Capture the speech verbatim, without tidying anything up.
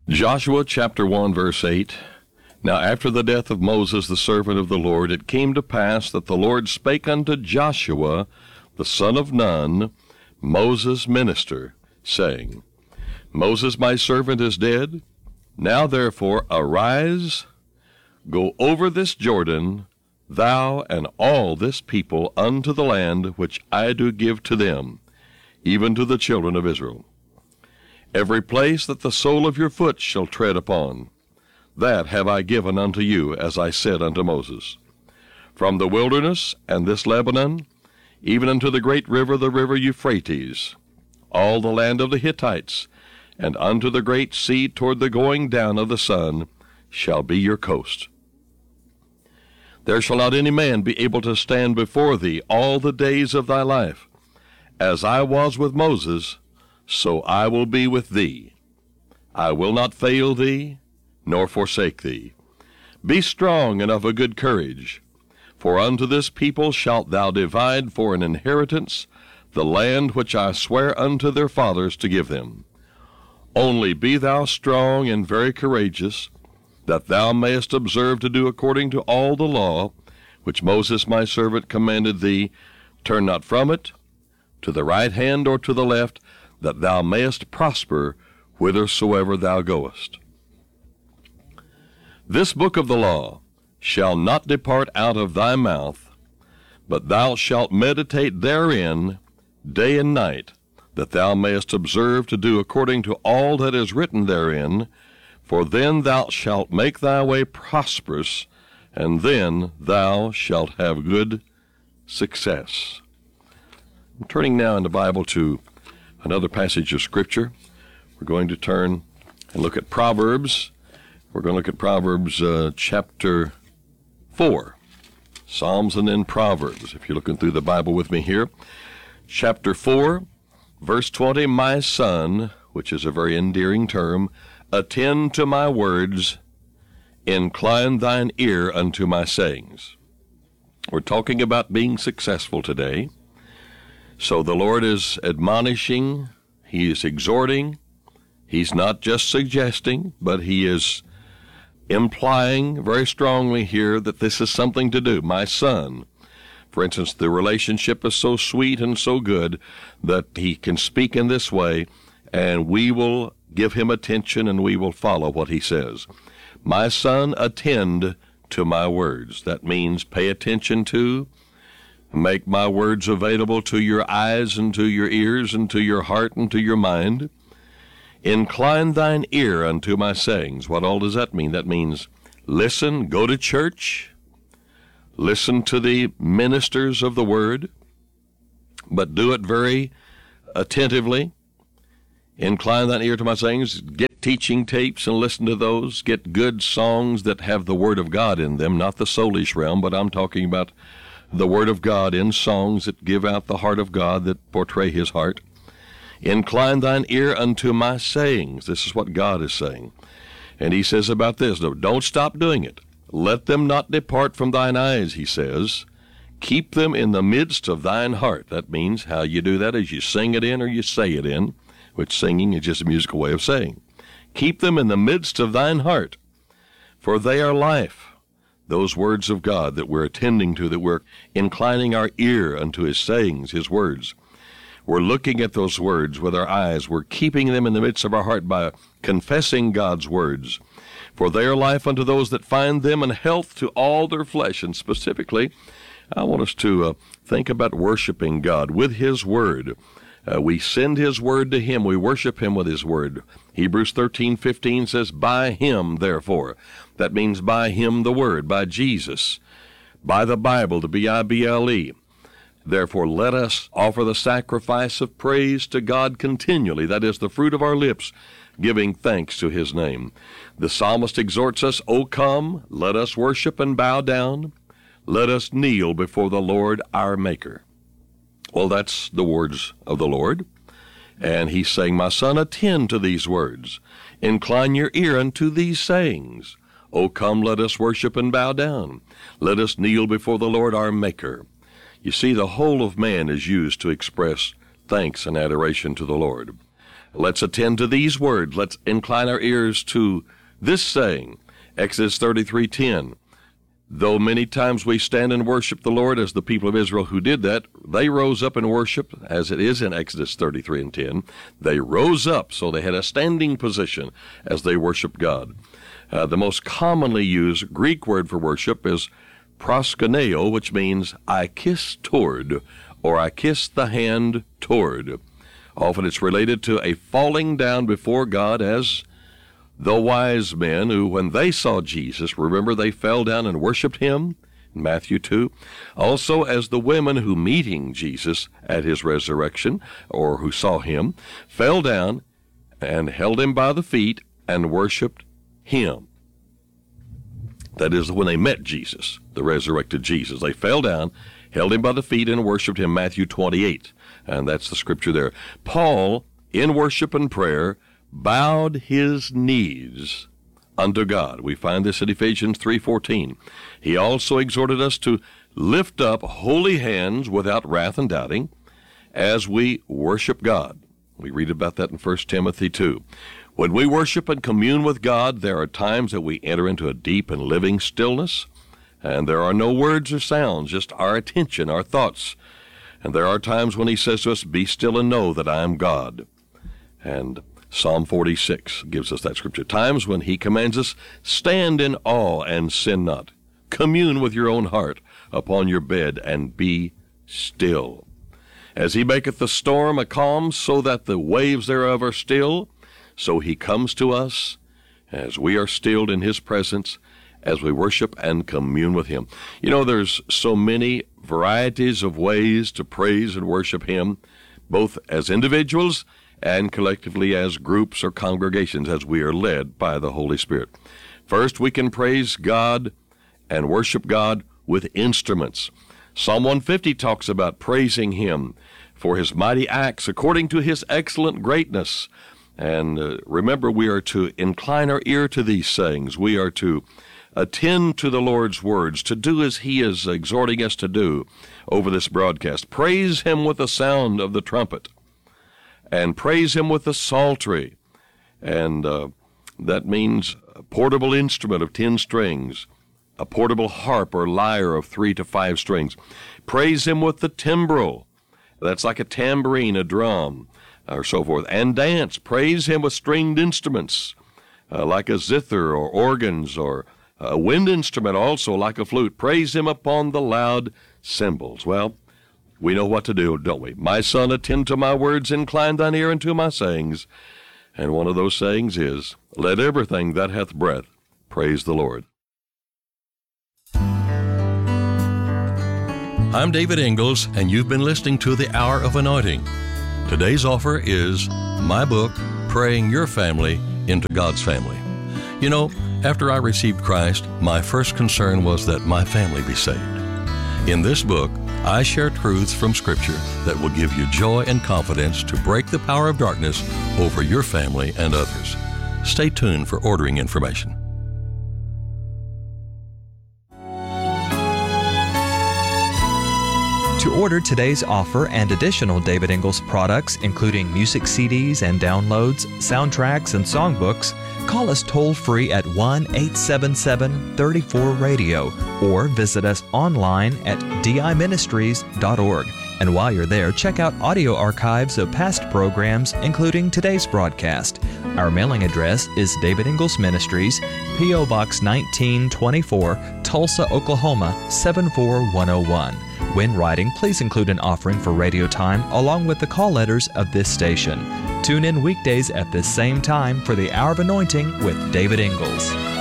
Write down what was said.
Joshua chapter one, verse eight. Now after the death of Moses, the servant of the Lord, it came to pass that the Lord spake unto Joshua, the son of Nun, Moses' minister, saying, Moses my servant is dead. Now therefore arise, go over this Jordan, thou and all this people, unto the land which I do give to them, even to the children of Israel. Every place that the sole of your foot shall tread upon, that have I given unto you, as I said unto Moses. From the wilderness and this Lebanon, even unto the great river, the river Euphrates, all the land of the Hittites, and unto the great sea toward the going down of the sun, shall be your coast. There shall not any man be able to stand before thee all the days of thy life. As I was with Moses, so I will be with thee. I will not fail thee, nor forsake thee. Be strong and of a good courage, for unto this people shalt thou divide for an inheritance the land which I swear unto their fathers to give them. Only be thou strong and very courageous, that thou mayest observe to do according to all the law which Moses my servant commanded thee. Turn not from it, to the right hand or to the left, that thou mayest prosper whithersoever thou goest. This book of the law shall not depart out of thy mouth, but thou shalt meditate therein day and night, that thou mayest observe to do according to all that is written therein, for then thou shalt make thy way prosperous, and then thou shalt have good success. I'm turning now in the Bible to another passage of Scripture. We're going to turn and look at Proverbs. We're going to look at Proverbs uh, chapter four. Psalms and then Proverbs, if you're looking through the Bible with me here. Chapter four, verse twenty, My son, which is a very endearing term, attend to my words, incline thine ear unto my sayings. We're talking about being successful today. So the Lord is admonishing, He is exhorting, He's not just suggesting, but He is implying very strongly here that this is something to do. My son, for instance, the relationship is so sweet and so good that He can speak in this way, and we will give Him attention and we will follow what He says. My son, attend to my words. That means pay attention to, make my words available to your eyes and to your ears and to your heart and to your mind. Incline thine ear unto my sayings. What all does that mean? That means listen, go to church, listen to the ministers of the word, but do it very attentively. Incline thine ear to my sayings. Get teaching tapes and listen to those. Get good songs that have the word of God in them, not the soulish realm, but I'm talking about the word of God in songs that give out the heart of God, that portray His heart. Incline thine ear unto my sayings. This is what God is saying. And He says about this, no, don't stop doing it. Let them not depart from thine eyes, He says. Keep them in the midst of thine heart. That means how you do that is you sing it in or you say it in, which singing is just a musical way of saying. Keep them in the midst of thine heart, for they are life. Those words of God that we're attending to, that we're inclining our ear unto His sayings, His words. We're looking at those words with our eyes. We're keeping them in the midst of our heart by confessing God's words. For they are life unto those that find them, and health to all their flesh. And specifically, I want us to uh, think about worshiping God with His word. Uh, we send His word to Him. We worship Him with His word. Hebrews thirteen fifteen says, by Him, therefore. That means by Him, the word, by Jesus, by the Bible, the B I B L E. Therefore, let us offer the sacrifice of praise to God continually. That is the fruit of our lips, giving thanks to His name. The psalmist exhorts us, O come, let us worship and bow down. Let us kneel before the Lord our Maker. Well, that's the words of the Lord. And He's saying, my son, attend to these words. Incline your ear unto these sayings. O come, let us worship and bow down. Let us kneel before the Lord our Maker. You see, the whole of man is used to express thanks and adoration to the Lord. Let's attend to these words. Let's incline our ears to this saying, Exodus thirty-three ten. Though many times we stand and worship the Lord as the people of Israel who did that, they rose up and worshiped, as it is in Exodus thirty-three and ten. They rose up, so they had a standing position as they worshiped God. Uh, the most commonly used Greek word for worship is proskuneo, which means I kiss toward, or I kiss the hand toward. Often it's related to a falling down before God, as the wise men who, when they saw Jesus, remember they fell down and worshiped him in Matthew two. Also as the women who, meeting Jesus at his resurrection, or who saw him, fell down and held him by the feet and worshiped him. That is, when they met Jesus, the resurrected Jesus. They fell down, held him by the feet, and worshiped him, Matthew twenty-eight. And that's the scripture there. Paul, in worship and prayer, bowed his knees unto God. We find this in Ephesians three fourteen. He also exhorted us to lift up holy hands without wrath and doubting as we worship God. We read about that in First Timothy two. When we worship and commune with God, there are times that we enter into a deep and living stillness, and there are no words or sounds, just our attention, our thoughts. And there are times when he says to us, be still and know that I am God. And Psalm forty-six gives us that scripture. Times when he commands us, stand in awe and sin not. Commune with your own heart upon your bed and be still. As he maketh the storm a calm, so that the waves thereof are still, so he comes to us as we are stilled in his presence, as we worship and commune with him. You know, there's so many varieties of ways to praise and worship him, both as individuals and collectively as groups or congregations, as we are led by the Holy Spirit. First, we can praise God and worship God with instruments. Psalm one fifty talks about praising him for his mighty acts according to his excellent greatness. And uh, remember, we are to incline our ear to these sayings. We are to attend to the Lord's words, to do as he is exhorting us to do over this broadcast. Praise him with the sound of the trumpet, and praise him with the psaltery. And uh, that means a portable instrument of ten strings, a portable harp or lyre of three to five strings. Praise him with the timbrel. That's like a tambourine, a drum, or so forth. And dance. Praise him with stringed instruments, uh, like a zither or organs, or a wind instrument also like a flute. Praise him upon the loud cymbals. Well, we know what to do, don't we? My son, attend to my words, incline thine ear unto my sayings. And one of those sayings is, let everything that hath breath praise the Lord. I'm David Ingalls, and you've been listening to The Hour of Anointing. Today's offer is my book, Praying Your Family into God's Family. You know, after I received Christ, my first concern was that my family be saved. In this book, I share truths from Scripture that will give you joy and confidence to break the power of darkness over your family and others. Stay tuned for ordering information. To order today's offer and additional David Ingalls products, including music C Ds and downloads, soundtracks, and songbooks, call us toll-free at one eight seven seven, three four, radio or visit us online at d i ministries dot org. And while you're there, check out audio archives of past programs, including today's broadcast. Our mailing address is David Ingalls Ministries, P O Box nineteen twenty-four, Tulsa, Oklahoma seven four one oh one. When writing, please include an offering for radio time along with the call letters of this station. Tune in weekdays at this same time for the Hour of Anointing with David Ingalls.